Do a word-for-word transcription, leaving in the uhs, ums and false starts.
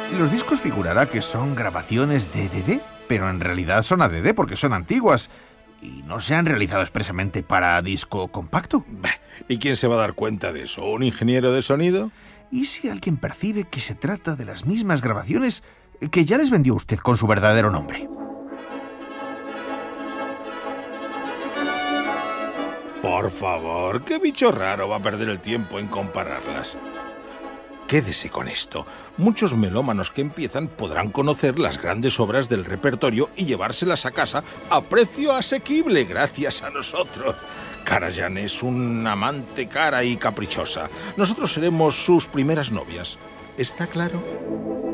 Los discos figurará que son grabaciones de D D, pero en realidad son A D D porque son antiguas y no se han realizado expresamente para disco compacto. ¿Y quién se va a dar cuenta de eso? ¿Un ingeniero de sonido? ¿Y si alguien percibe que se trata de las mismas grabaciones que ya les vendió usted con su verdadero nombre? Por favor, ¿qué bicho raro va a perder el tiempo en compararlas? Quédese con esto. Muchos melómanos que empiezan podrán conocer las grandes obras del repertorio y llevárselas a casa a precio asequible gracias a nosotros. Karajan es un amante cara y caprichosa. Nosotros seremos sus primeras novias. ¿Está claro?